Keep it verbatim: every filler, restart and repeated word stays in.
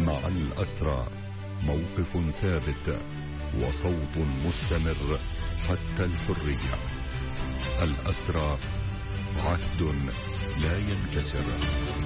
مع الأسرى موقف ثابت وصوت مستمر حتى الحرية. الأسرى عهد لا ينكسر.